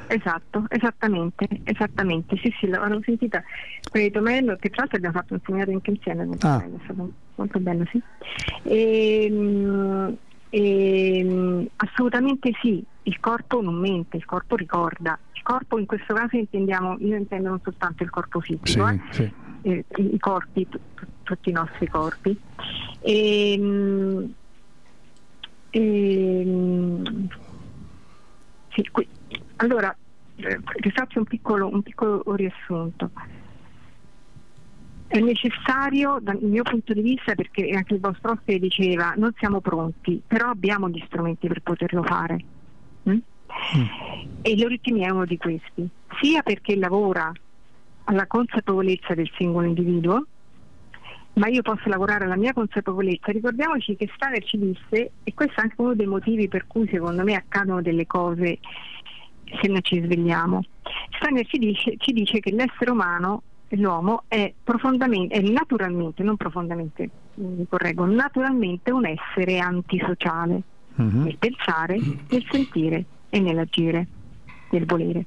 Esatto, esattamente, sì, l'avevo sentita con il Tomello, che tra l'altro abbiamo fatto un seminario anche insieme, molto bello, è stato molto bello, sì. Assolutamente sì, il corpo non mente, il corpo ricorda. Il corpo in questo caso io intendo non soltanto il corpo fisico, sì. I corpi, tutti i nostri corpi. Sì, allora rifaccio un piccolo riassunto. È necessario dal mio punto di vista, perché anche il vostro ospite diceva non siamo pronti, però abbiamo gli strumenti per poterlo fare. E l'Euritmia è uno di questi, sia perché lavora alla consapevolezza del singolo individuo, ma io posso lavorare alla mia consapevolezza. Ricordiamoci che Steiner ci disse, e questo è anche uno dei motivi per cui secondo me accadono delle cose se non ci svegliamo. Steiner ci dice che l'essere umano, l'uomo, è naturalmente, non profondamente, mi correggo, naturalmente un essere antisociale, nel pensare, nel sentire e nell'agire, nel volere.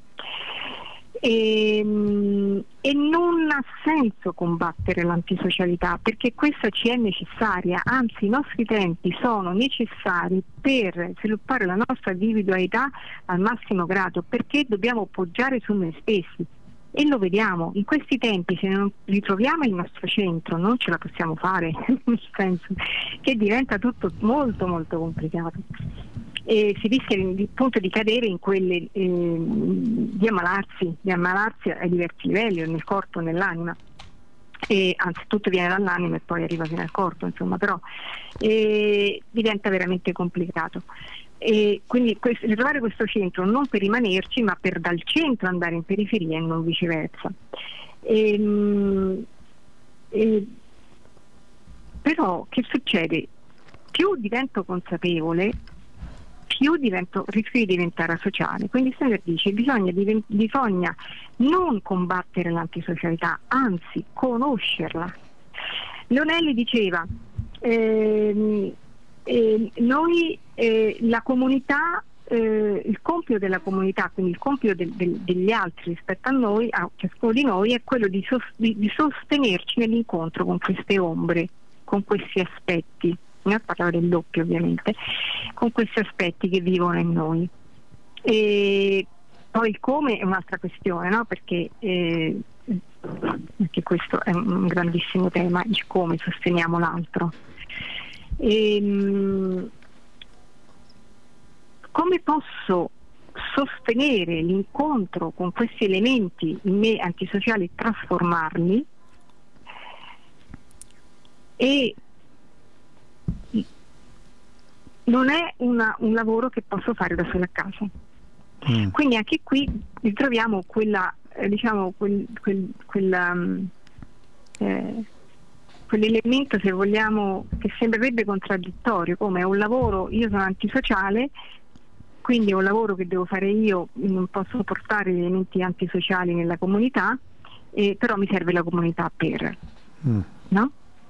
E non ha senso combattere l'antisocialità, perché questa ci è necessaria, anzi i nostri tempi sono necessari per sviluppare la nostra individualità al massimo grado, perché dobbiamo poggiare su noi stessi, e lo vediamo in questi tempi. Se non ritroviamo il nostro centro non ce la possiamo fare, nel senso che diventa tutto molto molto complicato. E si rischia appunto di cadere in quelle di ammalarsi a diversi livelli, nel corpo e nell'anima, e anzi tutto viene dall'anima e poi arriva fino al corpo, insomma, però diventa veramente complicato. E quindi ritrovare questo centro non per rimanerci, ma per dal centro andare in periferia e non viceversa. Però che succede? Più divento consapevole, più rischio di diventare asociale. Quindi Steiner dice bisogna non combattere l'antisocialità, anzi conoscerla. Leonelli diceva noi la comunità, il compito della comunità, quindi il compito degli altri rispetto a noi, a ciascuno di noi, è quello di sostenerci nell'incontro con queste ombre, con questi aspetti. Parlavo del doppio ovviamente, con questi aspetti che vivono in noi. E poi il come è un'altra questione, no? Perché questo è un grandissimo tema, il come sosteniamo l'altro. Come posso sostenere l'incontro con questi elementi in me antisociali, trasformarli, e non è un lavoro che posso fare da sola a casa. Quindi anche qui ritroviamo quell'elemento, se vogliamo, che sembrerebbe contraddittorio, come è un lavoro, io sono antisociale, quindi è un lavoro che devo fare io, non posso portare gli elementi antisociali nella comunità, però mi serve la comunità per, no?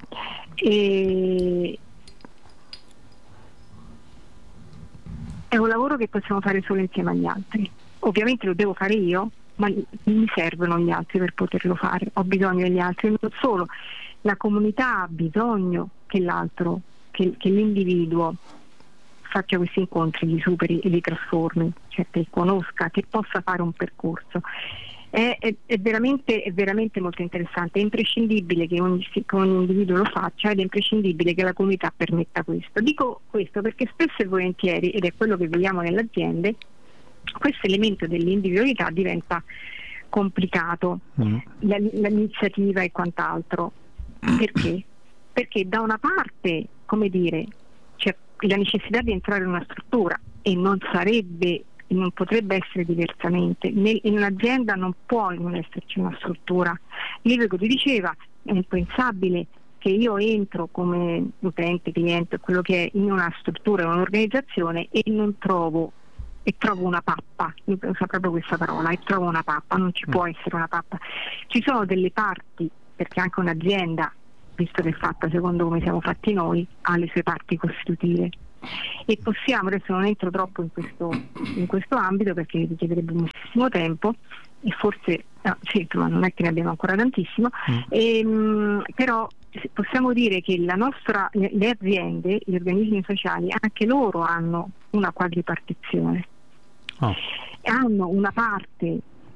È un lavoro che possiamo fare solo insieme agli altri. Ovviamente lo devo fare io, ma mi servono gli altri per poterlo fare. Ho bisogno degli altri, non solo. La comunità ha bisogno che l'altro, che l'individuo faccia questi incontri, li superi e li trasformi, cioè che conosca, che possa fare un percorso. È veramente molto interessante. È imprescindibile che ogni individuo lo faccia, ed è imprescindibile che la comunità permetta questo. Dico questo perché spesso e volentieri, ed è quello che vediamo nelle aziende, questo elemento dell'individualità diventa complicato, l'iniziativa e quant'altro. Perché? Perché da una parte, come dire, c'è la necessità di entrare in una struttura, e non potrebbe essere diversamente. In un'azienda non può non esserci una struttura. Livio ti diceva, è impensabile che io entro come utente, cliente, quello che è, in una struttura, in un'organizzazione, e trovo una pappa. Io uso proprio questa parola, e trovo una pappa. Non ci può essere una pappa. Ci sono delle parti, perché anche un'azienda, visto che è fatta secondo come siamo fatti noi, ha le sue parti costitutive. e possiamo, adesso non entro troppo in questo ambito perché richiederebbe moltissimo tempo e forse sì, non è che ne abbiamo ancora tantissimo, però possiamo dire che le aziende, gli organismi sociali, anche loro hanno una quadripartizione. Hanno una parte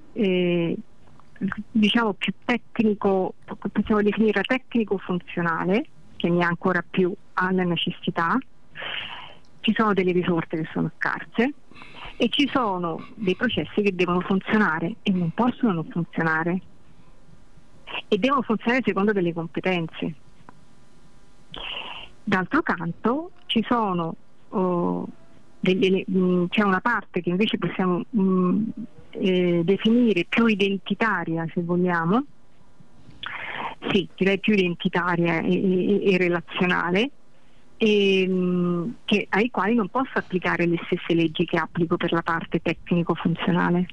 diciamo più tecnico, possiamo definire tecnico-funzionale, che ne ha ancora più alla necessità. Ci sono delle risorse che sono scarse e ci sono dei processi che devono funzionare e non possono non funzionare e devono funzionare secondo delle competenze. D'altro canto ci sono c'è una parte che invece possiamo definire più identitaria, se vogliamo, sì, direi più identitaria e relazionale, ai quali non posso applicare le stesse leggi che applico per la parte tecnico-funzionale.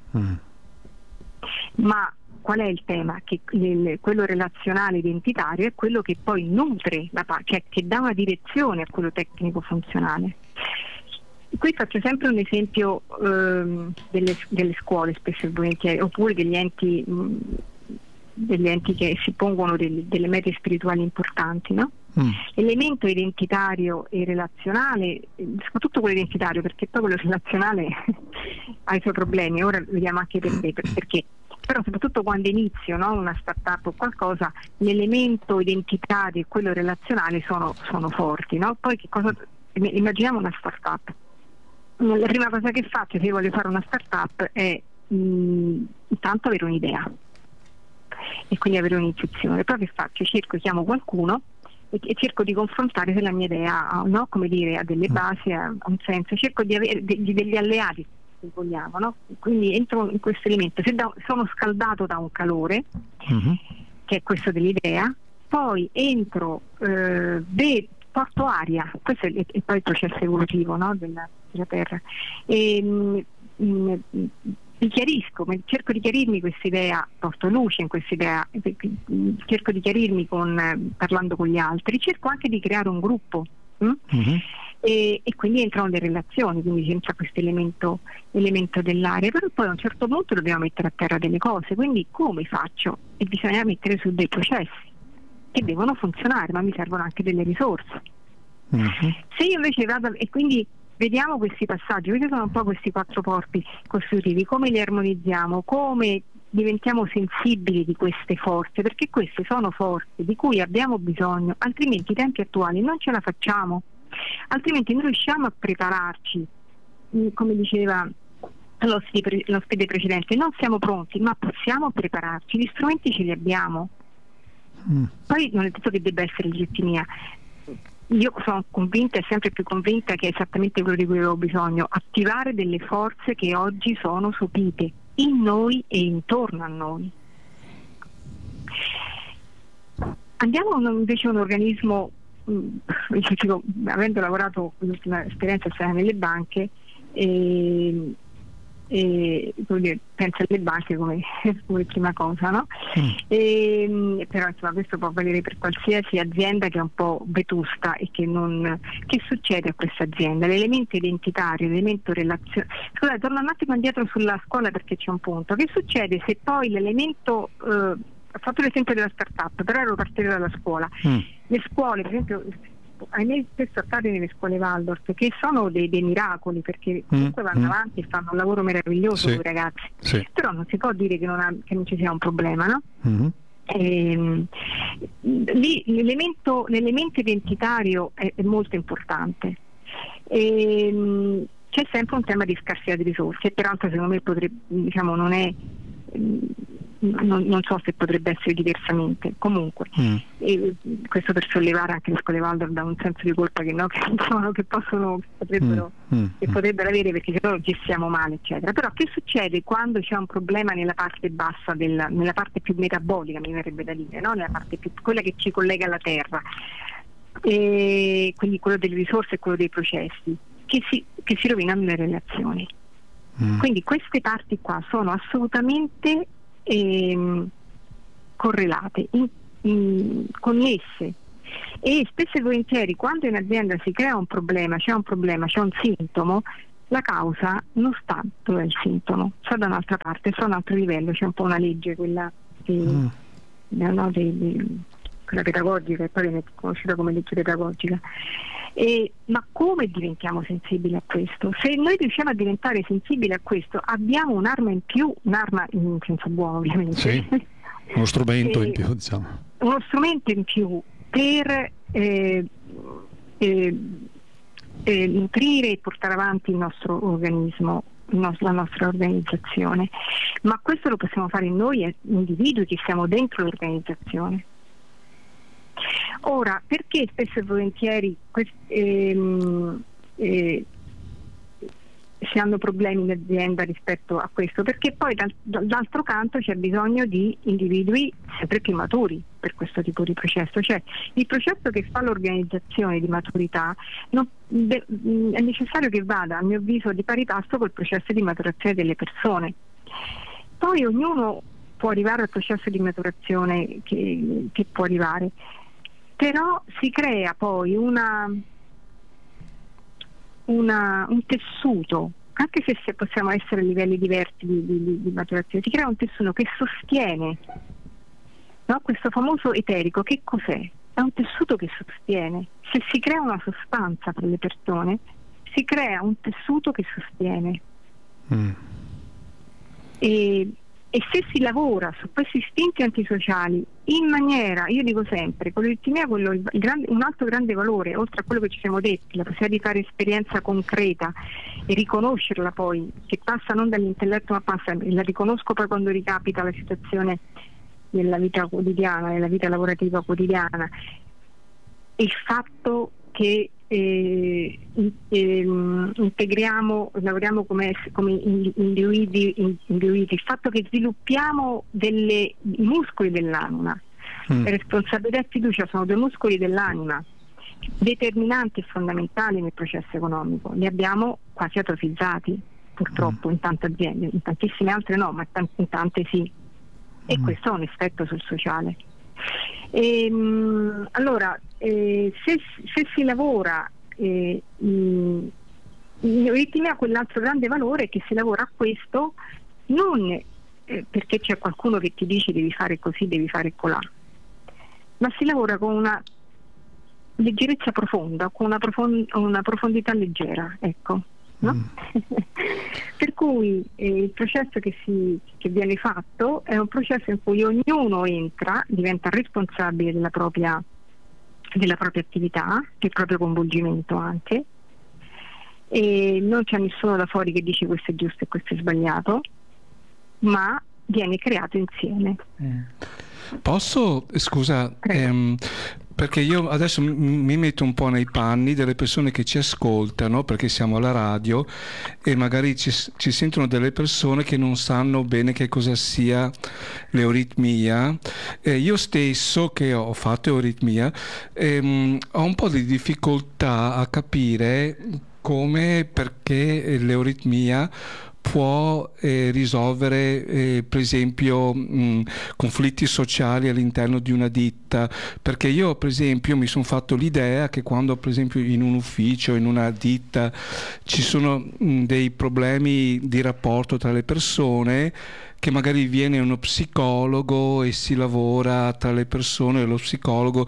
Ma qual è il tema? Che quello relazionale identitario è quello che poi nutre cioè che dà una direzione a quello tecnico-funzionale. Qui faccio sempre un esempio delle scuole, spesso e volentieri, oppure degli enti che si pongono delle mete spirituali importanti, no? L'elemento identitario e relazionale, soprattutto quello identitario, perché poi quello relazionale ha i suoi problemi, ora vediamo anche perché. Però soprattutto quando inizio, no, una startup o qualcosa, l'elemento identitario e quello relazionale sono forti, no? Poi immaginiamo una startup. La prima cosa che faccio se voglio fare una startup è intanto avere un'idea e quindi avere un'intuizione. Poi che faccio? Chiamo qualcuno e cerco di confrontare se la mia idea ha delle basi, ha un senso, cerco di avere degli alleati, se vogliamo, no? Quindi entro in questo elemento, sono scaldato da un calore, che è questo dell'idea, poi entro, porto aria, questo è poi il processo evolutivo, no? della Terra, e mi chiarisco, cerco di chiarirmi questa idea, porto luce in questa idea, cerco di chiarirmi parlando con gli altri, cerco anche di creare un gruppo e quindi entrano le relazioni, quindi entra questo elemento dell'area, però poi a un certo punto dobbiamo mettere a terra delle cose, quindi come faccio? E bisogna mettere su dei processi che devono funzionare, ma mi servono anche delle risorse. Se io invece e quindi vediamo questi passaggi, questi sono un po' questi 4 corpi costitutivi, come li armonizziamo, come diventiamo sensibili di queste forze, perché queste sono forze di cui abbiamo bisogno, altrimenti i tempi attuali non ce la facciamo, altrimenti non riusciamo a prepararci, come diceva l'ospite precedente, non siamo pronti, ma possiamo prepararci, gli strumenti ce li abbiamo. Poi non è detto che debba essere legittimia. Io sono convinta e sempre più convinta che è esattamente quello di cui avevo bisogno, attivare delle forze che oggi sono sopite in noi e intorno a noi. Andiamo invece a un organismo, avendo lavorato l'ultima esperienza nelle banche, penso alle banche come prima cosa, no? Però insomma questo può valere per qualsiasi azienda che è un po' vetusta e che succede a questa azienda? L'elemento identitario, l'elemento relazionale. Scusate, torno un attimo indietro sulla scuola perché c'è un punto. Che succede se poi l'elemento ho fatto l'esempio della startup, però ero partita dalla scuola. Le scuole, per esempio, ahimè spesso accade nelle scuole Waldorf, che sono dei miracoli, perché comunque vanno avanti e fanno un lavoro meraviglioso con i ragazzi, però non si può dire che non ci sia un problema, no? Lì l'elemento identitario è molto importante. C'è sempre un tema di scarsità di risorse, e peraltro secondo me non so se potrebbe essere diversamente, comunque questo per sollevare anche le scuole Waldorf da un senso di colpa che potrebbero avere, perché se no gestiamo male eccetera. Però che succede quando c'è un problema nella parte bassa, nella parte più metabolica, mi verrebbe da dire, no? Nella parte più, quella che ci collega alla terra, e quindi quello delle risorse e quello dei processi, che si rovinano le relazioni. Quindi queste parti qua sono assolutamente correlate, connesse, E spesso e volentieri quando in azienda si crea un problema, c'è un sintomo, la causa non sta dove è il sintomo, sta da un'altra parte, sta a un altro livello. C'è un po' una legge, quella quella pedagogica, che poi viene conosciuta come legge pedagogica. Ma come diventiamo sensibili a questo? Se noi riusciamo a diventare sensibili a questo, abbiamo un'arma in più, un'arma in senso buono ovviamente, sì, uno strumento in più, diciamo. Uno strumento in più per nutrire e portare avanti il nostro organismo, la nostra organizzazione. Ma questo lo possiamo fare noi individui che siamo dentro l'organizzazione. Ora, perché spesso e volentieri si hanno problemi in azienda rispetto a questo? Perché poi d'altro canto c'è bisogno di individui sempre più maturi per questo tipo di processo. Cioè il processo che fa l'organizzazione di maturità è necessario che vada, a mio avviso, di pari passo col processo di maturazione delle persone. Poi ognuno può arrivare al processo di maturazione che può arrivare, però si crea poi un tessuto, anche se possiamo essere a livelli diversi di maturazione, si crea un tessuto che sostiene, no? Questo famoso eterico, che cos'è? È un tessuto che sostiene. Se si crea una sostanza tra le persone, si crea un tessuto che sostiene. E se si lavora su questi istinti antisociali in maniera, io dico sempre, con l'euritimia un altro grande valore, oltre a quello che ci siamo detti, la possibilità di fare esperienza concreta e riconoscerla poi, che passa non dall'intelletto ma passa, la riconosco poi quando ricapita la situazione nella vita quotidiana, nella vita lavorativa quotidiana, il fatto che integriamo, lavoriamo come individui, il fatto che sviluppiamo i muscoli dell'anima. Responsabilità e fiducia sono due muscoli dell'anima determinanti e fondamentali nel processo economico. Li abbiamo quasi atrofizzati, purtroppo, in tante aziende, in tantissime altre no, ma in tante sì. E questo ha un effetto sul sociale. Allora, se si lavora in ritmi, quell'altro grande valore è che si lavora a questo non perché c'è qualcuno che ti dice devi fare così, devi fare colà, ma si lavora con una leggerezza profonda, con una profondità leggera, ecco. No? Per cui il processo che viene fatto è un processo in cui ognuno entra, diventa responsabile della propria attività, del proprio coinvolgimento anche, e non c'è nessuno da fuori che dice questo è giusto e questo è sbagliato, ma viene creato insieme. Posso, scusa, perché io adesso mi metto un po' nei panni delle persone che ci ascoltano, perché siamo alla radio e magari ci sentono delle persone che non sanno bene che cosa sia l'euritmia. Io stesso, che ho fatto euritmia, ho un po' di difficoltà a capire perché l'euritmia può risolvere per esempio conflitti sociali all'interno di una ditta, perché io per esempio mi sono fatto l'idea che quando per esempio in un ufficio, in una ditta ci sono dei problemi di rapporto tra le persone, che magari viene uno psicologo e si lavora tra le persone e lo psicologo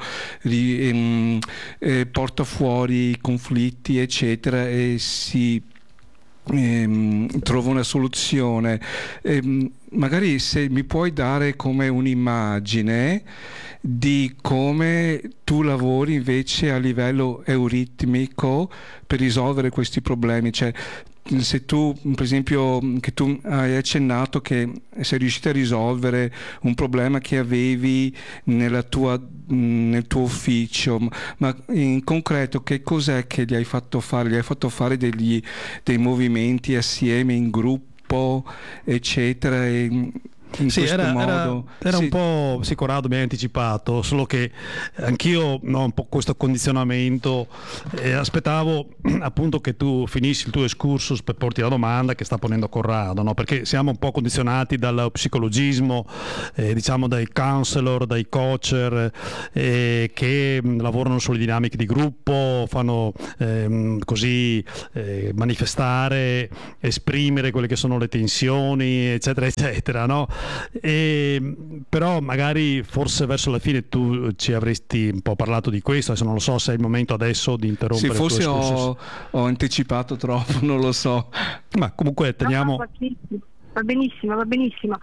porta fuori i conflitti eccetera e si trovo una soluzione. Magari se mi puoi dare come un'immagine di come tu lavori invece a livello euritmico per risolvere questi problemi, cioè se tu per esempio, che tu hai accennato che sei riuscito a risolvere un problema che avevi nel tuo ufficio, ma in concreto che cos'è che gli hai fatto fare? Gli hai fatto fare dei movimenti assieme in gruppo eccetera, in questo modo. Era un po', sì, Corrado mi ha anticipato, solo che anch'io ho un po' questo condizionamento, aspettavo appunto che tu finissi il tuo excursus per porti la domanda che sta ponendo Corrado, no? Perché siamo un po' condizionati dal psicologismo, diciamo dai counselor, dai coacher che lavorano sulle dinamiche di gruppo, fanno così manifestare, esprimere quelle che sono le tensioni, eccetera eccetera, no? Però magari forse verso la fine tu ci avresti un po' parlato di questo, adesso non lo so se è il momento adesso di interrompere. Sì, forse ho anticipato troppo, non lo so, ma comunque teniamo... Va benissimo, va benissimo.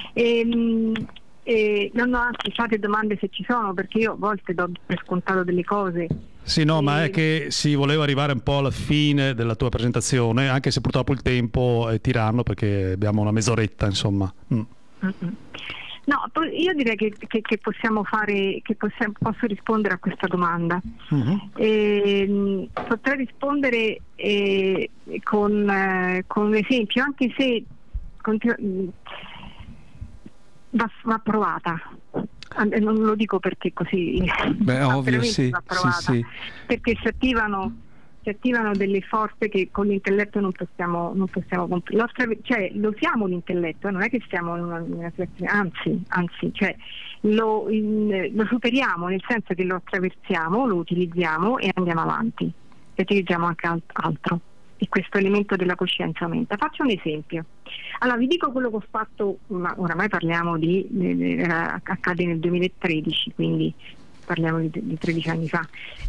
No, anzi, fate domande se ci sono, perché io a volte do per scontato delle cose. Sì, no, ma è che si voleva arrivare un po' alla fine della tua presentazione, anche se purtroppo il tempo è tiranno, perché abbiamo una mezz'oretta, insomma. No, io direi che possiamo fare, posso rispondere a questa domanda. Potrei rispondere con un esempio, anche se va provata. Non lo dico perché così. Beh, ovvio, sì, va provata, sì. Perché si attivano delle forze che con l'intelletto non possiamo cioè lo siamo l'intelletto, non è che stiamo in una situazione, anzi, cioè lo superiamo, nel senso che lo attraversiamo, lo utilizziamo e andiamo avanti, e utilizziamo anche altro, e questo elemento della coscienza aumenta. Faccio un esempio. Allora vi dico quello che ho fatto, ma oramai parliamo accade nel 2013, quindi parliamo di 13 anni fa.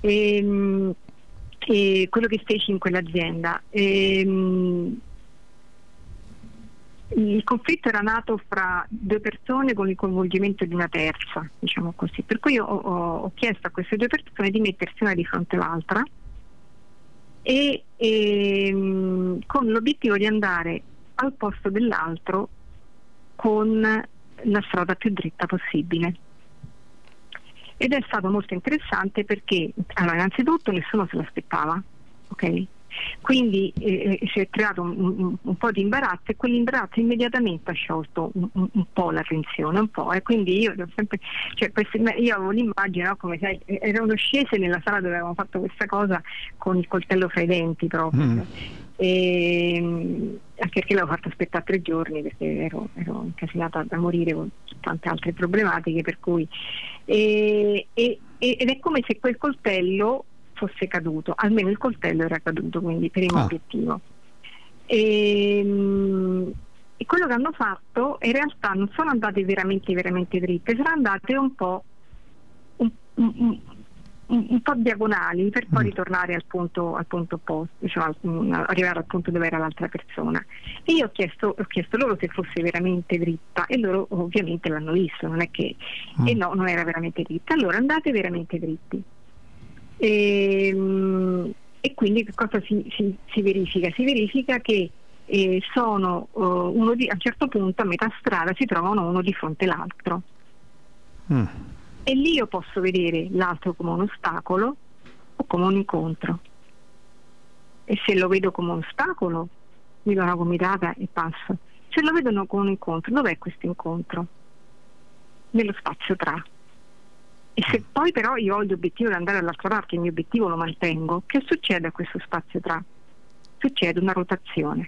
E quello che feci in quell'azienda, il conflitto era nato fra due persone con il coinvolgimento di una terza, diciamo così, per cui ho chiesto a queste due persone di mettersi una di fronte all'altra e con l'obiettivo di andare al posto dell'altro con la strada più dritta possibile. Ed è stato molto interessante perché, allora, innanzitutto nessuno se l'aspettava, ok? Quindi si è creato un po' di imbarazzo, e quell'imbarazzo immediatamente ha sciolto un po' la tensione, un po', e quindi io sempre, io avevo l'immagine, no, come sai, erano scese nella sala dove avevamo fatto questa cosa con il coltello fra i denti proprio. Anche perché l'avevo fatto aspettare 3 giorni perché ero incasinata da morire con tante altre problematiche, per cui ed è come se quel coltello fosse caduto, almeno il coltello era caduto, quindi primo obiettivo. E quello che hanno fatto, in realtà non sono andate veramente dritte, sono andate un po' diagonali per poi ritornare al punto opposto, diciamo, arrivare al punto dove era l'altra persona. E io ho chiesto loro se fosse veramente dritta, e loro ovviamente l'hanno visto, non è che e no, non era veramente dritta. Allora andate veramente dritti. E quindi che cosa si verifica? Si verifica che sono a un certo punto, a metà strada, si trovano uno di fronte all'altro. E lì io posso vedere l'altro come un ostacolo o come un incontro. E se lo vedo come un ostacolo, mi do una gomitata e passo. Se lo vedono come un incontro, dov'è questo incontro? Nello spazio tra. E se poi però io ho l'obiettivo di andare dall'altra parte, il mio obiettivo lo mantengo, che succede a questo spazio tra? Succede una rotazione.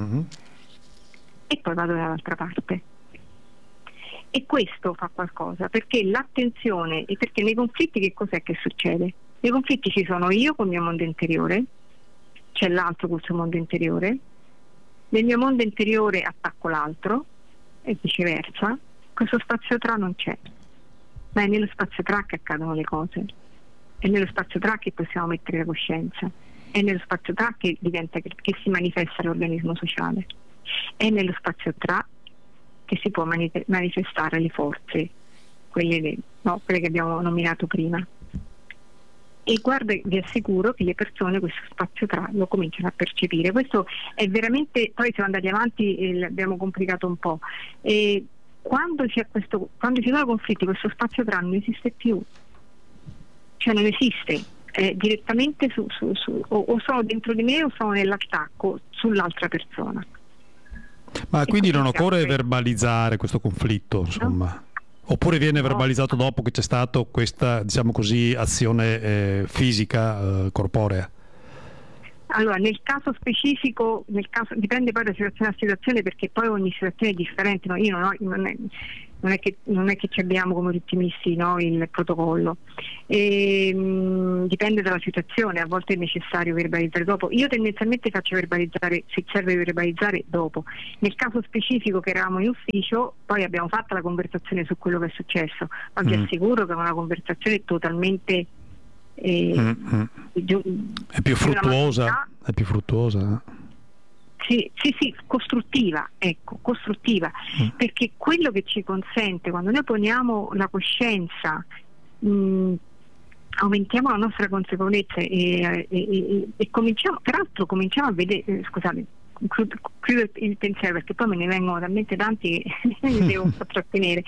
E poi vado dall'altra parte. E questo fa qualcosa, perché l'attenzione, e perché nei conflitti che cos'è che succede? Nei conflitti ci sono io col mio mondo interiore, c'è l'altro col suo mondo interiore, nel mio mondo interiore attacco l'altro e viceversa. Questo spazio tra non c'è, ma è nello spazio tra che accadono le cose, è nello spazio tra che possiamo mettere la coscienza, è nello spazio tra che si manifesta l'organismo sociale, è nello spazio tra che si può manifestare le forze, quelle che abbiamo nominato prima. E guarda, vi assicuro che le persone questo spazio tra lo cominciano a percepire. Questo è veramente, poi siamo andati avanti e l'abbiamo complicato un po'. E quando ci sono conflitti, questo spazio tra non esiste più, cioè non esiste, è direttamente o sono dentro di me o sono nell'attacco sull'altra persona. Ma quindi non occorre verbalizzare questo conflitto, insomma? No? Oppure viene verbalizzato dopo che c'è stata questa, diciamo così, azione fisica, corporea? Allora, nel caso specifico, dipende poi da situazione a situazione, perché poi ogni situazione è differente, no? Io non è che ci abbiamo come ottimisti, no, il protocollo, dipende dalla situazione, a volte è necessario verbalizzare dopo. Io tendenzialmente faccio verbalizzare, se serve verbalizzare, dopo. Nel caso specifico che eravamo in ufficio, poi abbiamo fatto la conversazione su quello che è successo, ma vi assicuro che è una conversazione totalmente è più fruttuosa, Sì, costruttiva, perché quello che ci consente, quando noi poniamo la coscienza, aumentiamo la nostra consapevolezza e cominciamo a vedere, scusate, chiudo il pensiero perché poi me ne vengono talmente tanti che mi devo un po' trattenere.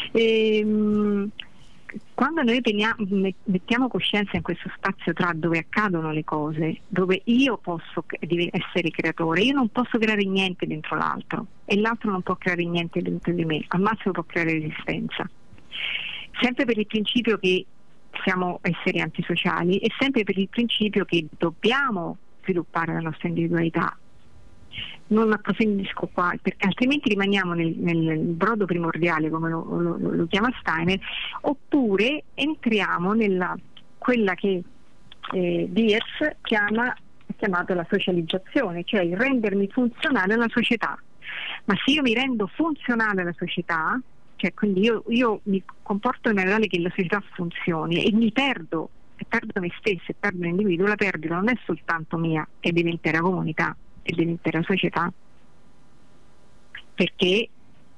Quando noi mettiamo coscienza in questo spazio tra dove accadono le cose, dove io posso essere creatore, io non posso creare niente dentro l'altro e l'altro non può creare niente dentro di me, al massimo può creare resistenza, sempre per il principio che siamo esseri antisociali e sempre per il principio che dobbiamo sviluppare la nostra individualità. Non approfondisco qua perché altrimenti rimaniamo nel brodo primordiale, come lo chiama Steiner, oppure entriamo nella quella che Diers ha chiamato la socializzazione, cioè il rendermi funzionale alla società. Ma se io mi rendo funzionale alla società, cioè quindi io mi comporto in maniera tale che la società funzioni e mi perdo me stesso e perdo l'individuo, la perdita non è soltanto mia, è dell'intera comunità e dell'intera società, perché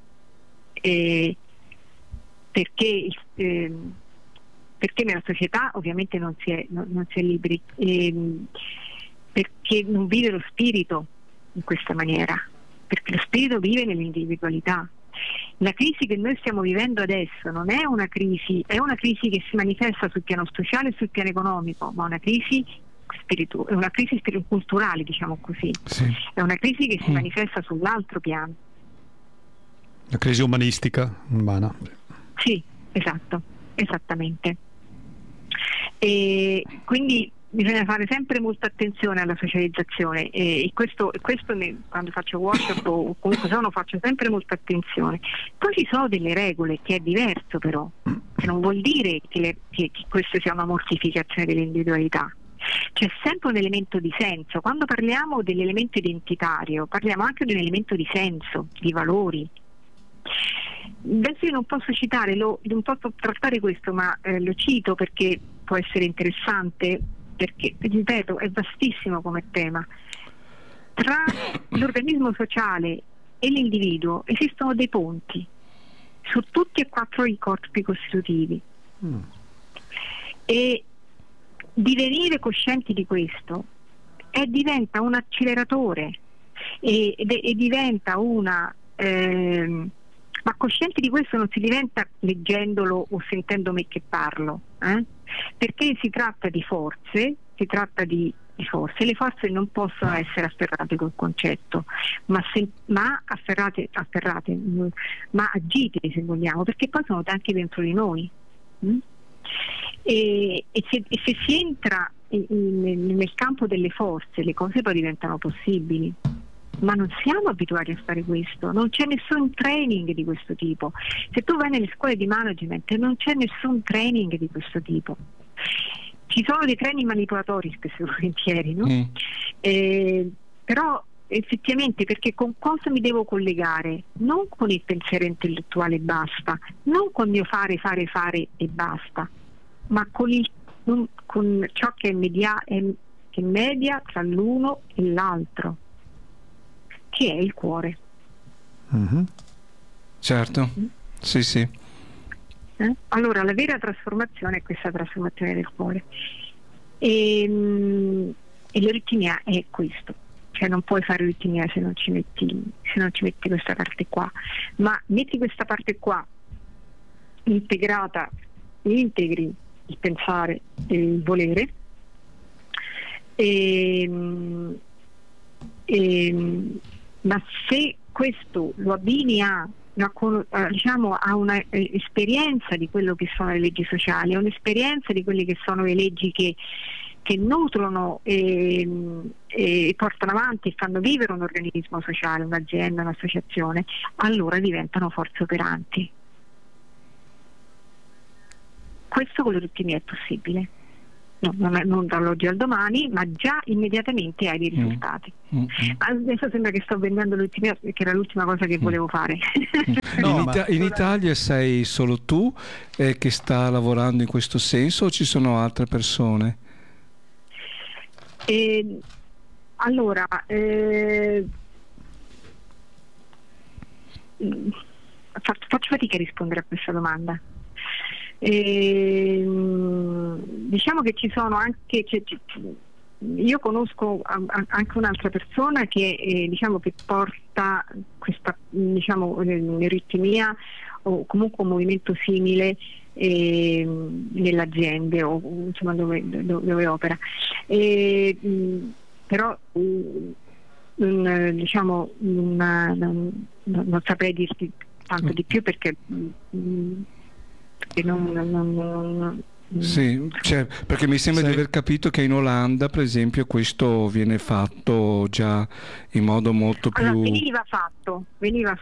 nella società ovviamente non si è liberi, perché non vive lo spirito in questa maniera, perché lo spirito vive nell'individualità. La crisi che noi stiamo vivendo adesso non è una crisi, è una crisi che si manifesta sul piano sociale e sul piano economico, ma è una crisi culturale, diciamo così. Sì. È una crisi che si manifesta sull'altro piano. La crisi umanistica, umana. Sì, esattamente. E quindi bisogna fare sempre molta attenzione alla socializzazione e questo quando faccio workshop o comunque faccio sempre molta attenzione. Poi ci sono delle regole, che è diverso però, che non vuol dire che questa sia una mortificazione dell'individualità. C'è sempre un elemento di senso. Quando parliamo dell'elemento identitario parliamo anche di un elemento di senso, di valori. Adesso io non posso citare, non posso trattare questo, ma lo cito perché può essere interessante, perché ripeto è vastissimo come tema. Tra l'organismo sociale e l'individuo esistono dei ponti su tutti e 4 i corpi costitutivi e divenire coscienti di questo diventa un acceleratore e diventa ma coscienti di questo non si diventa leggendolo o sentendo me che parlo, perché si tratta di forze, le forze non possono essere afferrate col concetto, ma afferrate, ma agite se vogliamo, perché poi sono anche dentro di noi. E se si entra nel campo delle forze, le cose poi diventano possibili. Ma non siamo abituati a fare questo, non c'è nessun training di questo tipo. Se tu vai nelle scuole di management non c'è nessun training di questo tipo. Ci sono dei training manipolatori spesso e volentieri, no? Però effettivamente, perché con cosa mi devo collegare? Non con il pensiero intellettuale e basta, non con il mio fare e basta, ma con ciò che che media tra l'uno e l'altro, che è il cuore. Certo, sì. Allora la vera trasformazione è questa trasformazione del cuore e l'oritimia è questo, cioè non puoi fare oritimia se non ci metti questa parte qua, ma metti questa parte qua integrata, integri il pensare e il volere ma se questo lo abbini diciamo, a una esperienza di quello che sono le leggi sociali, a un'esperienza di quelle che sono le leggi che nutrono e portano avanti e fanno vivere un organismo sociale, un'azienda, un'associazione, allora diventano forze operanti. Questo con l'eritmia è possibile. No, non dall'oggi al domani, ma già immediatamente hai dei risultati. Adesso sembra che sto vendendo l'eritmia, che era l'ultima cosa che volevo fare. No, in Italia sei solo tu che sta lavorando in questo senso, o ci sono altre persone? Allora, faccio fatica a rispondere a questa domanda. Diciamo che ci sono anche, io conosco anche un'altra persona che diciamo che porta questa, diciamo, eritmia o comunque un movimento simile nelle aziende o insomma dove opera, però diciamo non saprei dirti tanto di più perché sì, cioè, perché mi sembra di aver capito che in Olanda, per esempio, questo viene fatto già in modo molto più... Allora, veniva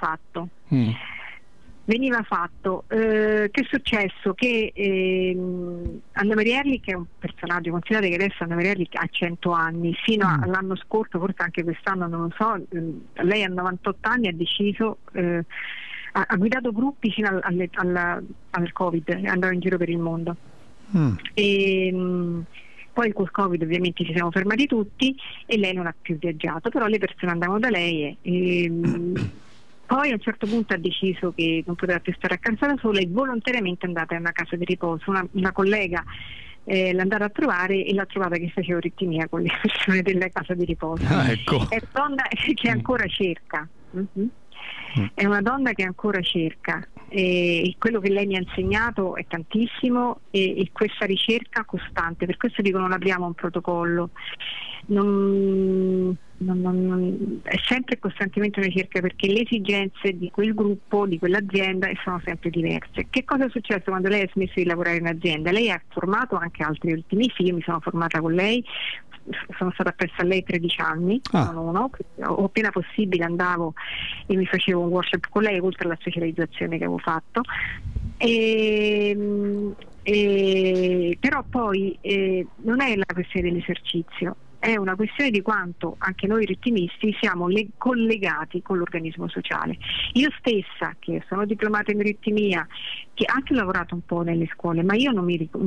fatto. Che è successo? Che Anna Maria Erlich, che è un personaggio, considerate che adesso Anna Maria Erlich ha 100 anni, fino all'anno scorso, forse anche quest'anno, non lo so, lei ha 98 anni, ha deciso... ha guidato gruppi fino al Covid, andava in giro per il mondo. Poi col Covid ovviamente ci siamo fermati tutti e lei non ha più viaggiato, però le persone andavano da lei poi a un certo punto ha deciso che non poteva più stare a casa da sola e volontariamente è andata in una casa di riposo. Una collega l'è andata a trovare e l'ha trovata che faceva eritmia con le persone della casa di riposo. Ecco. È una donna che ancora cerca. È una donna che ancora cerca e quello che lei mi ha insegnato è tantissimo e questa ricerca costante, per questo dico non abbiamo un protocollo, è sempre costantemente una ricerca perché le esigenze di quel gruppo, di quell'azienda sono sempre diverse. Che cosa è successo quando lei ha smesso di lavorare in azienda? Lei ha formato anche altri ultimisti, io mi sono formata con lei, sono stata appresso a lei 13 anni, o appena possibile andavo e mi facevo un workshop con lei oltre alla specializzazione che avevo fatto però poi non è la questione dell'esercizio, è una questione di quanto anche noi ritmisti siamo collegati con l'organismo sociale. Io stessa, che sono diplomata in ritmia, che anche ho lavorato un po' nelle scuole, ma io non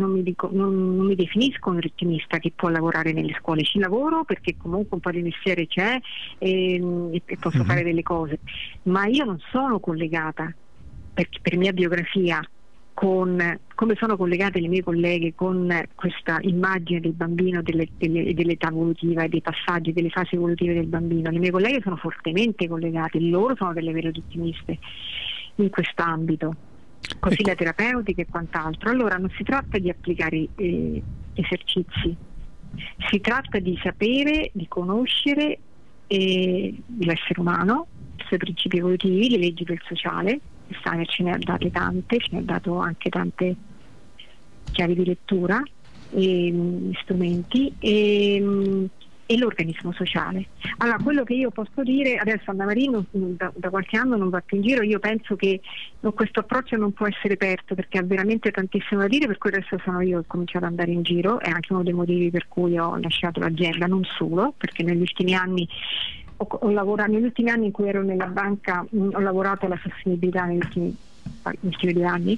mi definisco un ritmista che può lavorare nelle scuole. Ci lavoro perché comunque un po' di mestiere c'è e posso fare delle cose, ma io non sono collegata per mia biografia con come sono collegate le mie colleghe con questa immagine del bambino, dell'età evolutiva e dei passaggi, delle fasi evolutive del bambino. Le mie colleghe sono fortemente collegate, loro sono delle vere ottimiste in quest'ambito, così la terapeutica e quant'altro. Allora non si tratta di applicare esercizi, si tratta di sapere, di conoscere l'essere umano, i suoi principi evolutivi, le leggi del sociale. Steiner ce ne ha date tante, ce ne ha dato anche tante chiavi di lettura e strumenti e l'organismo sociale. Allora, quello che io posso dire adesso, Anna Maria da qualche anno non va più in giro, io penso che questo approccio non può essere aperto perché ha veramente tantissimo da dire, per cui adesso sono io che ho cominciato ad andare in giro, è anche uno dei motivi per cui ho lasciato l'azienda, non solo, perché negli ultimi anni negli ultimi anni in cui ero nella banca ho lavorato alla sostenibilità negli ultimi 2 anni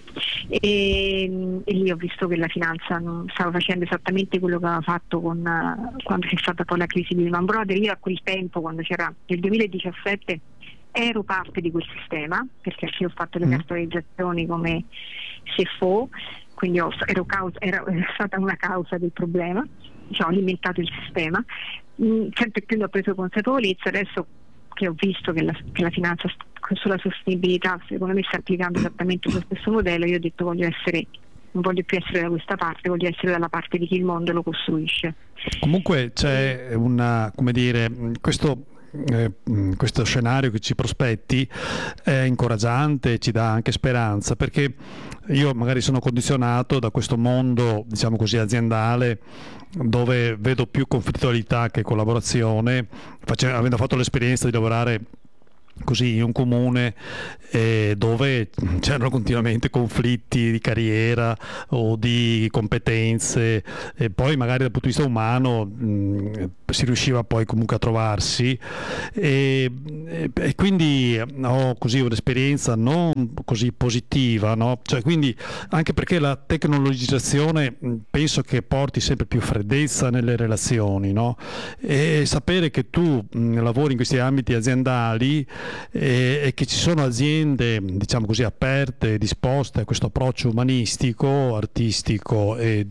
e lì ho visto che la finanza non stava facendo esattamente quello che aveva fatto quando c'è stata poi la crisi di Lehman Brothers. Io a quel tempo, quando c'era nel 2017, ero parte di quel sistema perché ho fatto le cartolarizzazioni come CFO, quindi ero stata una causa del problema, ho alimentato il sistema. Sempre più ne ho preso consapevolezza adesso che ho visto che la finanza sulla sostenibilità secondo me sta applicando esattamente lo stesso modello. Io ho detto non voglio più essere da questa parte, voglio essere dalla parte di chi il mondo lo costruisce. Comunque c'è questo questo scenario che ci prospetti è incoraggiante, ci dà anche speranza, perché io magari sono condizionato da questo mondo, diciamo così, aziendale, dove vedo più conflittualità che collaborazione, avendo fatto l'esperienza di lavorare così in un comune dove c'erano continuamente conflitti di carriera o di competenze, e poi magari dal punto di vista umano si riusciva poi comunque a trovarsi, e quindi ho così un'esperienza non così positiva, no? Cioè, quindi anche perché la tecnologizzazione penso che porti sempre più freddezza nelle relazioni, no? E sapere che tu lavori in questi ambiti aziendali e che ci sono aziende, diciamo così, aperte, disposte a questo approccio umanistico, artistico e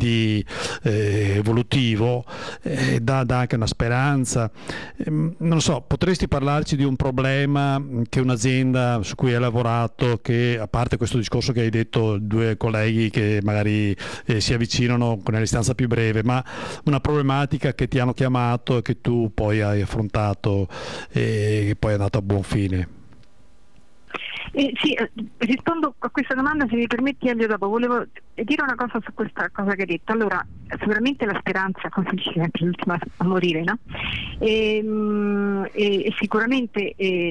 evolutivo, dà anche una speranza. Non so, potresti parlarci di un problema che un'azienda su cui hai lavorato, che a parte questo discorso che hai detto, due colleghi che magari si avvicinano con una distanza più breve, ma una problematica che ti hanno chiamato e che tu poi hai affrontato e che poi è andata a buon fine? Sì, rispondo a questa domanda, se mi permetti, Elio. Dopo volevo dire una cosa su questa cosa che hai detto. Allora, sicuramente la speranza, come dice sempre, l'ultima a morire, no? E sicuramente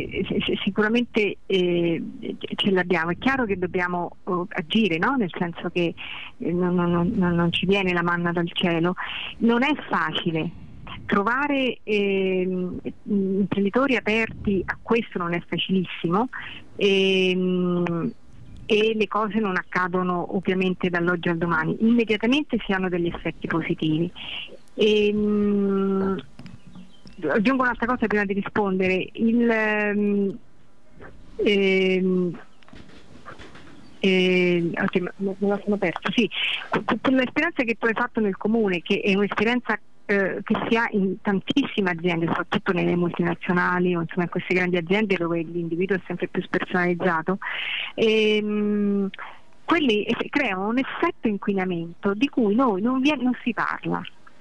ce l'abbiamo. È chiaro che dobbiamo agire, no? Nel senso che non ci viene la manna dal cielo. Non è facile. Trovare imprenditori aperti a questo non è facilissimo, e le cose non accadono ovviamente dall'oggi al domani. Immediatamente si hanno degli effetti positivi. Aggiungo un'altra cosa prima di rispondere. Me la sono perso. Sì, l'esperienza che tu hai fatto nel comune, che è un'esperienza che si ha in tantissime aziende, soprattutto nelle multinazionali o insomma in queste grandi aziende dove l'individuo è sempre più spersonalizzato, quelli creano un effetto inquinamento di cui non si parla.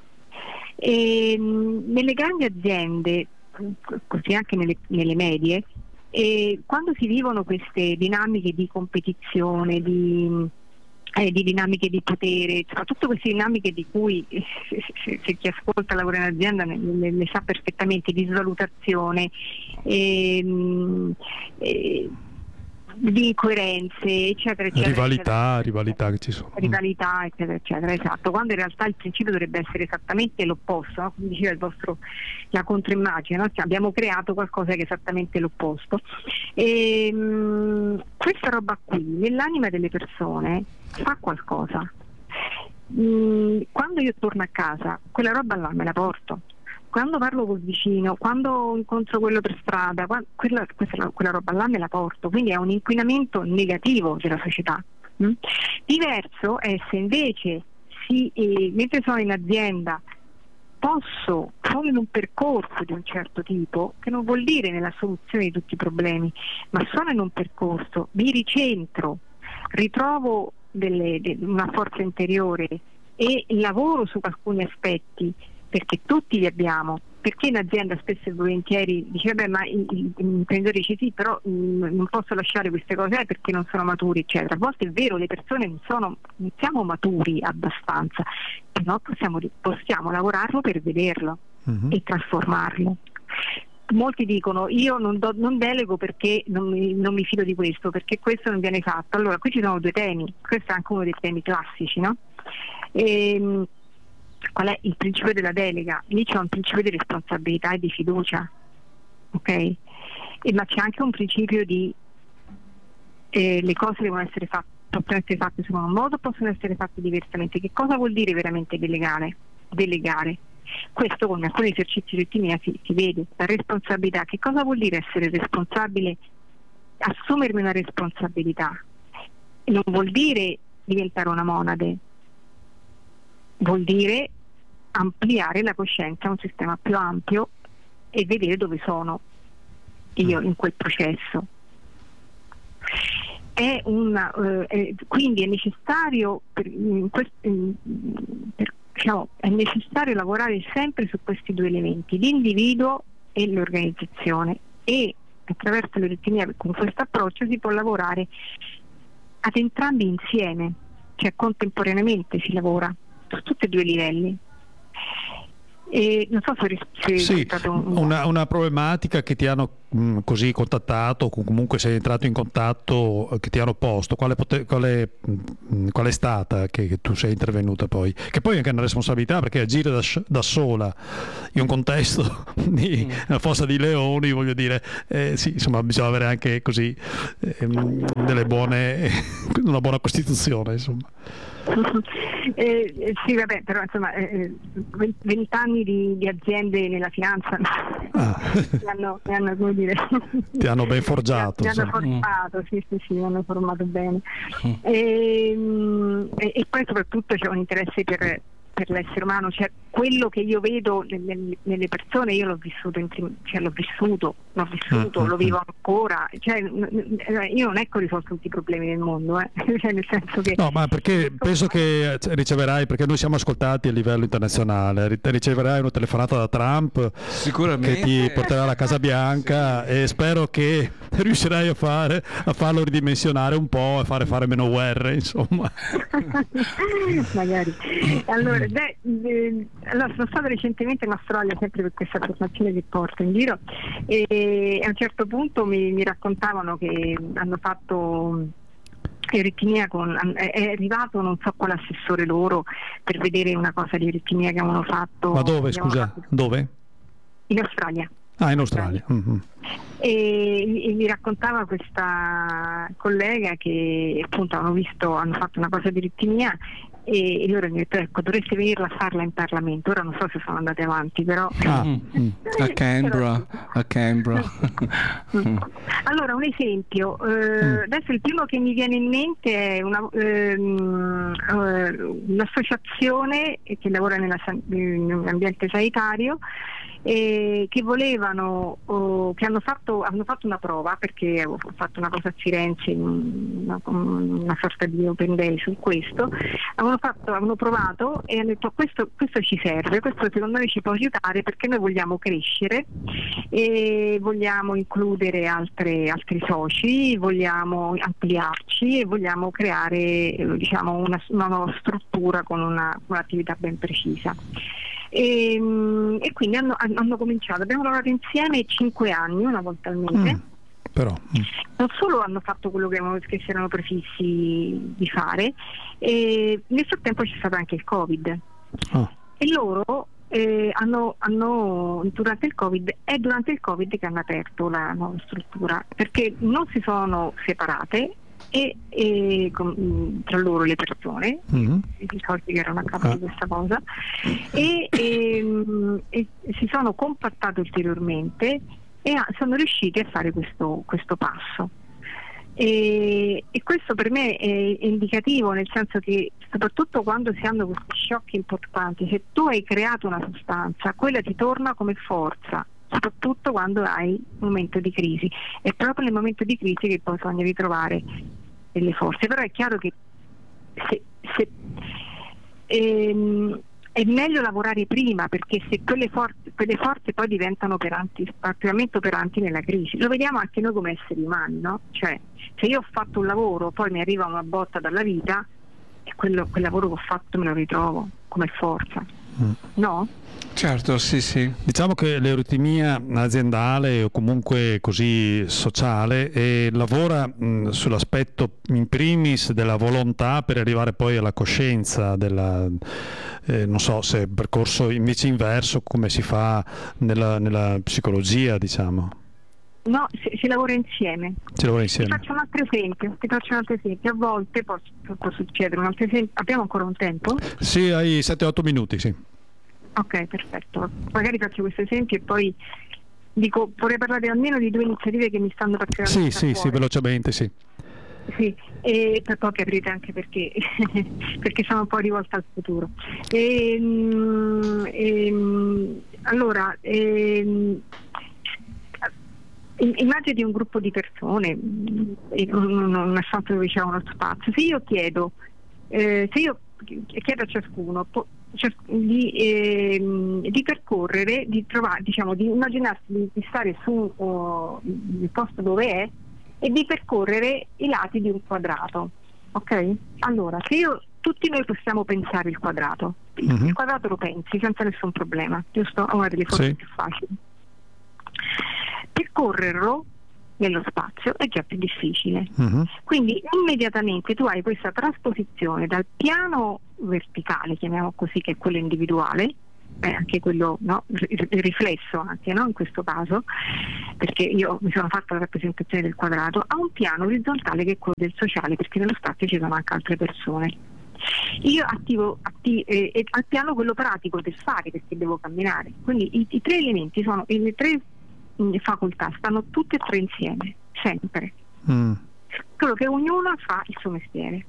Nelle grandi aziende, così anche nelle medie, quando si vivono queste dinamiche di competizione, di dinamiche di potere, soprattutto queste dinamiche di cui se chi ascolta lavora in azienda ne sa perfettamente, di svalutazione, di incoerenze, eccetera, eccetera. Rivalità che ci sono. Rivalità, eccetera, eccetera, esatto. Quando in realtà il principio dovrebbe essere esattamente l'opposto, no? Come diceva la controimmagine, no? Abbiamo creato qualcosa che è esattamente l'opposto. Questa roba qui, nell'anima delle persone, fa qualcosa. Quando io torno a casa, quella roba là me la porto. Quando parlo col vicino, quando incontro quello per strada, quella roba là me la porto. Quindi è un inquinamento negativo della società. Diverso è se invece mentre sono in azienda sono in un percorso di un certo tipo, che non vuol dire nella soluzione di tutti i problemi, ma sono in un percorso, mi ricentro, ritrovo una forza interiore e lavoro su alcuni aspetti, perché tutti li abbiamo. Perché in azienda spesso e volentieri dice ma l'imprenditore dice sì, però non posso lasciare queste cose perché non sono maturi, eccetera. A volte è vero, le persone non siamo maturi abbastanza, però possiamo lavorarlo per vederlo e trasformarlo. Molti dicono io non delego perché non mi fido di questo, perché questo non viene fatto. Allora qui ci sono due temi, questo è anche uno dei temi classici, no? Qual è il principio della delega? Lì c'è un principio di responsabilità e di fiducia, ok? Ma c'è anche un principio di le cose devono essere fatte, possono essere fatte in un modo, possono essere fatte diversamente. Che cosa vuol dire veramente delegare? Questo con alcuni esercizi rettilinei si vede. La responsabilità, che cosa vuol dire essere responsabile? Assumermi una responsabilità non vuol dire diventare una monade, vuol dire ampliare la coscienza a un sistema più ampio e vedere dove sono io in quel processo. Quindi è necessario è necessario lavorare sempre su questi due elementi, l'individuo e l'organizzazione, e attraverso l'eritmia con questo approccio si può lavorare ad entrambi insieme, cioè contemporaneamente si lavora su tutti e due i livelli. E non so se sì, è stato una problematica che ti hanno così contattato, comunque sei entrato in contatto, che ti hanno posto, qual è stata che tu sei intervenuta poi? Che poi è anche una responsabilità, perché agire da sola in un contesto di una fossa di leoni, voglio dire, sì, insomma, bisogna avere anche così una buona costituzione, insomma. Sì, vabbè, però insomma 20 anni di aziende nella finanza mi hanno come dire, ti hanno ben forgiato, mi hanno formato, sì, mi hanno formato bene, e poi soprattutto c'è un interesse per l'essere umano, cioè quello che io vedo nelle persone, io l'ho vissuto, lo vivo ancora, cioè io non è che ho risolto tutti i problemi del mondo, cioè nel senso che no, ma perché penso che riceverai, perché noi siamo ascoltati a livello internazionale, riceverai una telefonata da Trump sicuramente, che ti porterà alla Casa Bianca, sì. E spero che riuscirai a farlo ridimensionare un po' e fare meno guerre, insomma. Magari. Allora sono stata recentemente in Australia, sempre per questa formazione che porto in giro, e a un certo punto mi raccontavano che hanno fatto eritmia è arrivato non so quale assessore loro per vedere una cosa di eritmia che avevano fatto. Ma dove, scusa? Dove? In Australia. In Australia. Mm-hmm. E mi raccontava questa collega che appunto hanno fatto una cosa di eritmia, e loro mi hanno detto, ecco, dovreste venirla a farla in Parlamento. Ora non so se sono andate avanti, però a Canberra. Allora, un esempio, adesso il primo che mi viene in mente è un'associazione che lavora nell'ambiente sanitario, che hanno fatto una prova, perché ho fatto una cosa a Firenze, una sorta di open day su questo. Hanno provato e hanno detto questo ci serve, questo secondo noi ci può aiutare, perché noi vogliamo crescere e vogliamo includere altri soci, vogliamo ampliarci e vogliamo creare una nuova struttura con un'attività ben precisa. E quindi hanno cominciato, abbiamo lavorato insieme 5 anni, una volta al mese. Però non solo hanno fatto quello che si erano prefissi di fare, e nel frattempo c'è stato anche il Covid, e loro durante il Covid che hanno aperto la nuova struttura, perché non si sono separate tra loro le persone, i soldi che erano a capo di questa cosa, e si sono compattate ulteriormente e sono riusciti a fare questo passo, e questo per me è indicativo, nel senso che soprattutto quando si hanno questi shock importanti, se tu hai creato una sostanza, quella ti torna come forza, soprattutto quando hai un momento di crisi. È proprio nel momento di crisi che poi bisogna ritrovare delle forze, però è chiaro che è meglio lavorare prima, perché se quelle forze poi diventano particolarmente operanti nella crisi. Lo vediamo anche noi come esseri umani, no? Cioè, se io ho fatto un lavoro, poi mi arriva una botta dalla vita, e quel lavoro che ho fatto me lo ritrovo come forza, no? Certo, sì. Diciamo che l'euritmia aziendale o comunque così sociale lavora sull'aspetto in primis della volontà, per arrivare poi alla coscienza della non so se è percorso invece inverso come si fa nella psicologia, diciamo. No, si lavora insieme. Ti faccio un altro esempio. A volte può succedere un altro esempio. Abbiamo ancora un tempo? Sì, hai 7-8 minuti, sì. Ok, perfetto. Magari faccio questo esempio e poi vorrei parlare almeno di 2 iniziative che mi stanno particolarmente a cuore. Sì, velocemente, sì. Sì, e poi capirete anche perché perché sono un po' rivolta al futuro. Allora, immagini un gruppo di persone, una stanza dove c'è uno spazio. Se io chiedo a ciascuno, di percorrere, di trovare, diciamo, di immaginarsi di stare su il posto dove è e di percorrere i lati di un quadrato. Ok? Allora, tutti noi possiamo pensare il quadrato. Il quadrato lo pensi senza nessun problema, giusto? È una delle forme più facili. Percorrerlo nello spazio è già più difficile. Quindi immediatamente tu hai questa trasposizione dal piano verticale, chiamiamo così, che è quello individuale, anche quello, no, il riflesso anche, no, in questo caso, perché io mi sono fatta la rappresentazione del quadrato, a un piano orizzontale che è quello del sociale, perché nello spazio ci sono anche altre persone. Io attivo al piano quello pratico del fare, perché devo camminare. Quindi i tre elementi sono, le tre facoltà stanno tutte e tre insieme, sempre. Solo che ognuno fa il suo mestiere.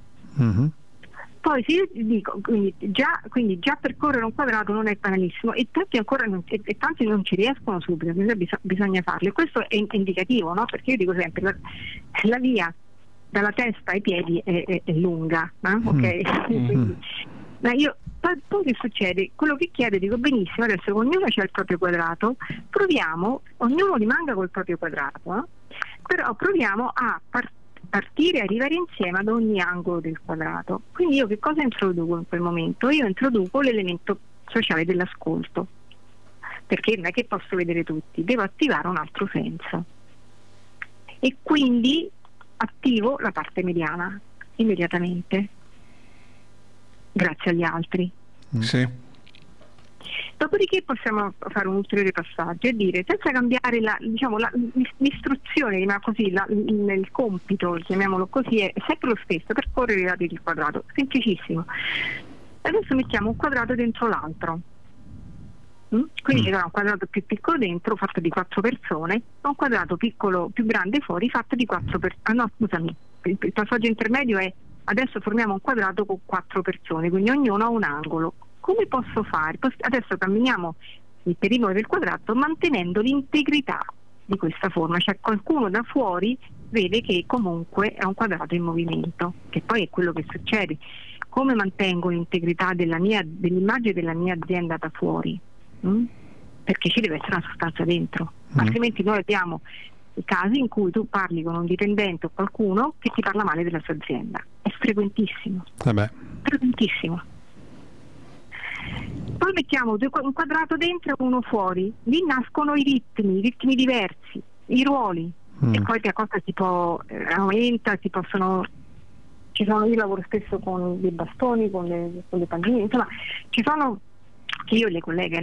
Poi se io dico, quindi già percorrere un quadrato non è banalissimo, e tanti non ci riescono subito, bisogna farlo. E questo è indicativo, no? Perché io dico sempre, la via dalla testa ai piedi è lunga, no? Ok? Quindi, ma io poi che succede? Quello che chiedo, dico benissimo, adesso ognuno c'ha il proprio quadrato, proviamo, ognuno rimanga col proprio quadrato, no? Però proviamo a partire e arrivare insieme ad ogni angolo del quadrato. Quindi io che cosa introduco in quel momento? Io introduco l'elemento sociale dell'ascolto, perché non è che posso vedere tutti, devo attivare un altro senso, e quindi attivo la parte mediana immediatamente, grazie agli altri. Sì. Dopodiché possiamo fare un ulteriore passaggio e dire, senza cambiare l'istruzione, il compito, chiamiamolo così, è sempre lo stesso, percorrere i lati del quadrato, semplicissimo. Adesso mettiamo un quadrato dentro l'altro. Quindi ci sarà un quadrato più piccolo dentro, fatto di 4 persone, un quadrato piccolo più grande fuori, fatto di 4 persone. No, scusami, il passaggio intermedio è: adesso formiamo un quadrato con 4 persone, quindi ognuno ha un angolo. Come posso fare? Adesso camminiamo il perimetro del quadrato mantenendo l'integrità di questa forma, cioè qualcuno da fuori vede che comunque è un quadrato in movimento, che poi è quello che succede. Come mantengo l'integrità dell'immagine della mia azienda da fuori? Perché ci deve essere una sostanza dentro, altrimenti noi abbiamo i casi in cui tu parli con un dipendente o qualcuno che ti parla male della sua azienda. È frequentissimo. Frequentissimo. Poi mettiamo un quadrato dentro e uno fuori, lì nascono i ritmi diversi, i ruoli, e poi la cosa si può aumenta, io lavoro spesso con dei bastoni, con le palline, insomma ci sono, che io e le colleghe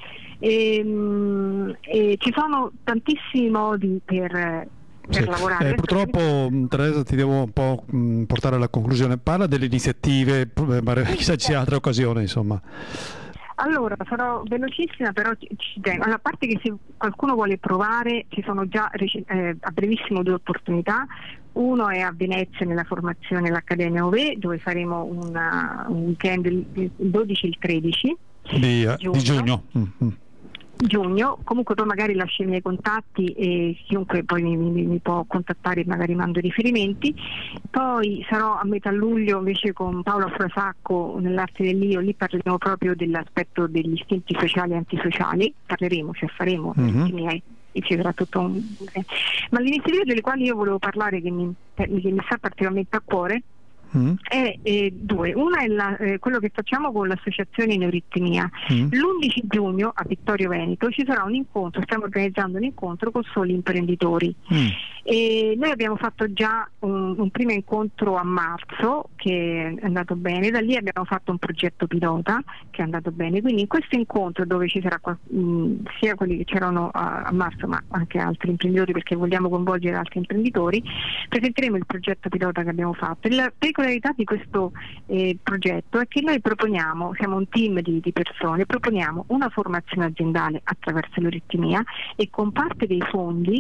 ci sono tantissimi modi per lavorare. Purtroppo, Teresa, ti devo un po' portare alla conclusione. Parla delle iniziative, chissà ci sia altre occasioni, insomma. Allora, sarò velocissima, però ci tengo. Allora, a parte che se qualcuno vuole provare, ci sono già a brevissimo 2 opportunità. Uno è a Venezia nella formazione l'Accademia OVE, dove faremo un weekend il 12 e il 13 di giugno. Giugno. Comunque poi magari lascio i miei contatti e chiunque poi mi può contattare e magari mando riferimenti. Poi sarò a metà luglio invece con Paola Frasacco nell'Arte dell'Io, lì parleremo proprio dell'aspetto degli istinti sociali e antisociali, faremo ci sarà tutto ma l'iniziativa delle quali io volevo parlare, che mi sta particolarmente a cuore, è 2. Una è quello che facciamo con l'associazione Neuritmia. L'11 giugno a Vittorio Veneto ci sarà un incontro, stiamo organizzando un incontro con soli imprenditori, e noi abbiamo fatto già un primo incontro a marzo che è andato bene, da lì abbiamo fatto un progetto pilota che è andato bene, quindi in questo incontro, dove ci sarà sia quelli che c'erano a marzo ma anche altri imprenditori, perché vogliamo coinvolgere altri imprenditori, presenteremo il progetto pilota che abbiamo fatto. La particolarità di questo progetto è che noi siamo un team di persone, proponiamo una formazione aziendale attraverso l'euritmia, e con parte dei fondi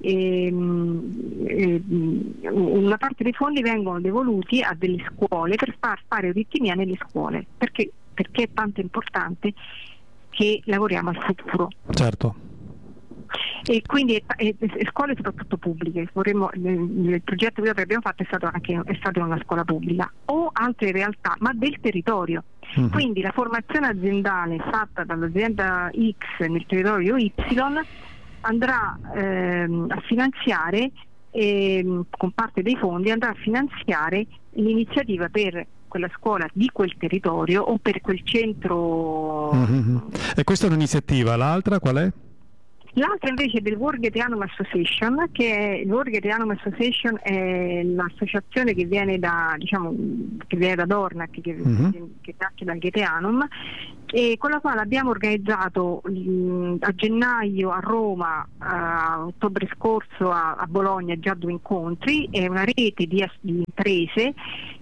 una parte dei fondi vengono devoluti a delle scuole per fare euritmia nelle scuole, perché è tanto importante che lavoriamo al futuro. Certo. E quindi scuole soprattutto pubbliche. Il progetto che abbiamo fatto è stato in una scuola pubblica o altre realtà, ma del territorio, Quindi la formazione aziendale fatta dall'azienda X nel territorio Y andrà a finanziare, con parte dei fondi, andrà a finanziare l'iniziativa per quella scuola di quel territorio o per quel centro. E questa è un'iniziativa, l'altra qual è? L'altra invece è del World Gaetianum Association, il World Gaetianum Association è l'associazione che viene da Dornach, che nasce dal Gaetianum, e con la quale abbiamo organizzato a gennaio a Roma, a ottobre scorso a Bologna già 2 incontri. È una rete di imprese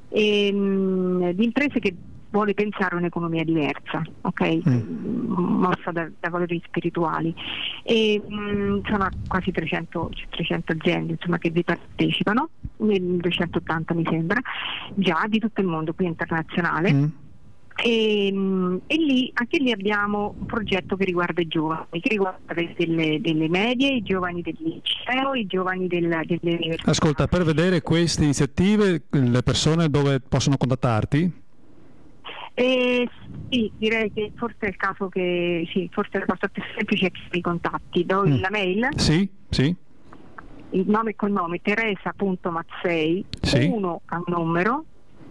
che vuole pensare un'economia diversa, mossa da valori spirituali, e sono quasi 300 aziende che vi partecipano, 280 mi sembra, già di tutto il mondo, qui internazionale. E anche lì abbiamo un progetto che riguarda i giovani, che riguarda delle medie, i giovani del liceo, i giovani delle università. Ascolta, per vedere queste iniziative le persone dove possono contattarti? Sì, direi che forse è il caso forse la cosa più semplice è che mi contatti. Do la mail? Sì. Il nome e cognome teresa.mazzei, 1 a numero,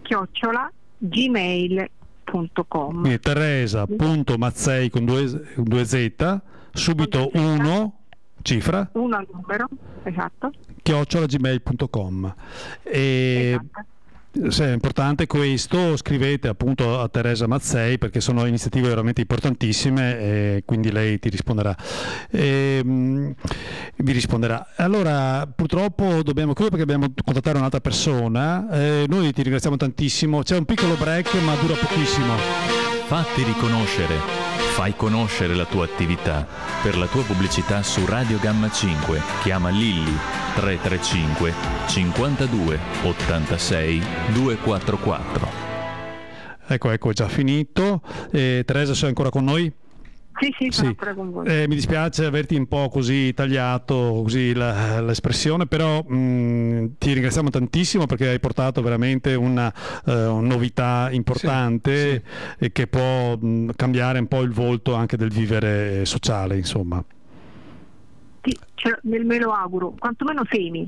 @gmail.com. Teresa.mazzei con due Z, subito 1, cifra? 1 a numero, esatto. @gmail.com. Esatto. Se è importante questo, scrivete appunto a Teresa Mazzei, perché sono iniziative veramente importantissime, e quindi lei ti risponderà, vi risponderà. Allora, purtroppo dobbiamo chiudere perché dobbiamo contattare un'altra persona. Noi ti ringraziamo tantissimo, c'è un piccolo break ma dura pochissimo. Fatti riconoscere, fai conoscere la tua attività. Per la tua pubblicità su Radio Gamma 5 chiama Lilli 335 52 86 244. Ecco, è già finito. Teresa, sei ancora con noi? Sì, sono ancora con voi. Mi dispiace averti un po' così tagliato così l'espressione, però ti ringraziamo tantissimo perché hai portato veramente una novità importante e che può cambiare un po' il volto anche del vivere sociale, insomma. Sì, me lo auguro, quantomeno semi.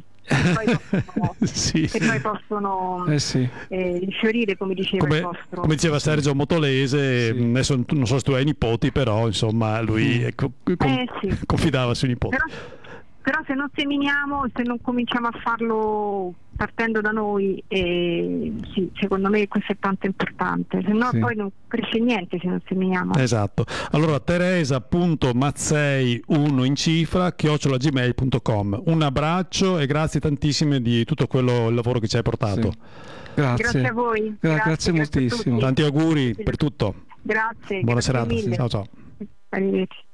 Poi possono fiorire, come diceva il vostro. Come diceva Sergio Motolese, adesso non so se tu hai nipoti, però insomma lui confidava sui nipoti. Però se non seminiamo, se non cominciamo a farlo partendo da noi, secondo me questo è tanto importante, se no poi non cresce niente se non seminiamo. Esatto. Allora teresa.mazzei1 in cifra @gmail.com. Un abbraccio e grazie tantissime di tutto il lavoro che ci hai portato. Grazie a voi. Grazie moltissimo. Tanti auguri per tutto. Grazie. Buona grazie serata. mille. Ciao. Arrivederci.